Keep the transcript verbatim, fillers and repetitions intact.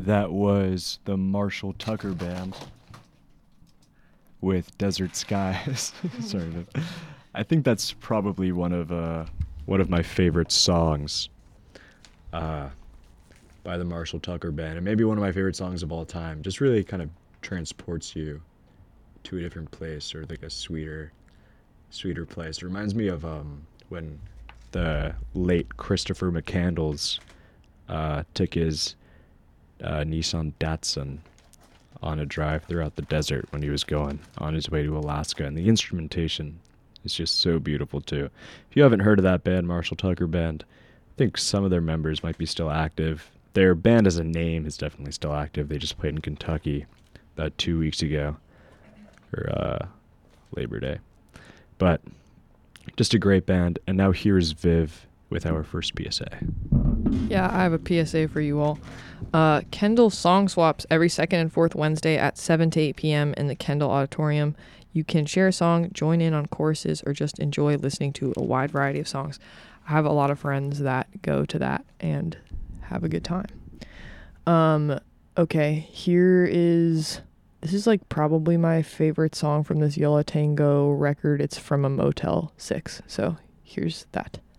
That was the Marshall Tucker Band with Desert Skies. Sorry, but I think that's probably one of uh, one of my favorite songs uh, by the Marshall Tucker Band, and maybe one of my favorite songs of all time. Just really kind of transports you to a different place, or like a sweeter, sweeter place. It reminds me of um, when the late Christopher McCandless uh, took his uh, Nissan Datsun on a drive throughout the desert when he was going on his way to Alaska, and the instrumentation is just so beautiful too. If you haven't heard of that band, Marshall Tucker Band, I think some of their members might be still active. Their band as a name is definitely still active. They just played in Kentucky about two weeks ago for uh, Labor Day. But just a great band. And now here's Viv with our first P S A. Yeah, I have a P S A for you all. Uh, Kendall Song Swaps every second and fourth Wednesday at seven to eight p.m. in the Kendall Auditorium. You can share a song, join in on choruses, or just enjoy listening to a wide variety of songs. I have a lot of friends that go to that and have a good time. Um, okay, here is... This is like probably my favorite song from this Yola Tango record. It's from a Motel six. So here's that.